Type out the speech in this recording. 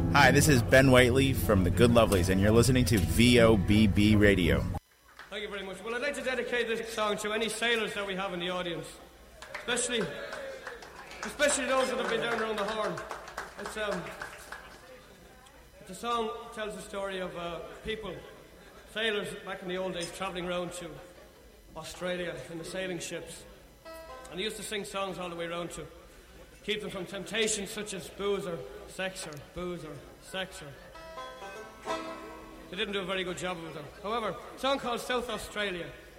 Hi, this is Ben Waitley from The Good Lovelies, and you're listening to VOBB Radio. Thank you very much. Well, I'd like to dedicate this song to any sailors that we have in the audience, especially those that have been down around the Horn. The song tells the story of people, sailors back in the old days, travelling around to Australia in the sailing ships. And they used to sing songs all the way around to keep them from temptations such as booze or sex. They didn't do a very good job of it, though. However, a song called South Australia